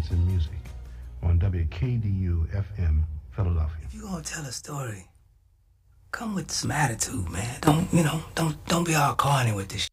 Science and Music on WKDU FM Philadelphia. If you're gonna tell a story, come with some attitude, man. Don't be all corny with this shit.